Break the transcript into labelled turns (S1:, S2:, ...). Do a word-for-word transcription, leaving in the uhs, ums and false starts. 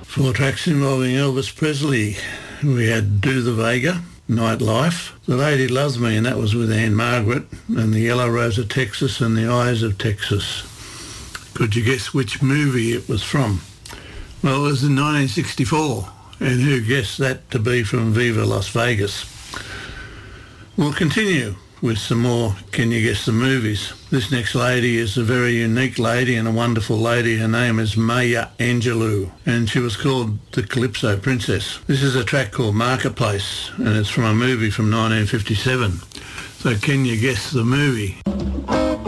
S1: Four tracks involving Elvis Presley. We had Do the Vega, Nightlife, The Lady Loves Me, and that was with Anne Margaret, and The Yellow Rose of Texas and The Eyes of Texas. Could you guess which movie it was from? Well, it was in nineteen sixty-four, and who guessed that to be from Viva Las Vegas? We'll continue with some more Can You Guess the Movies. This next lady is a very unique lady and a wonderful lady. Her name is Maya Angelou, and she was called the Calypso Princess. This is a track called Marketplace, and it's from a movie from nineteen fifty-seven. So can you guess the movie?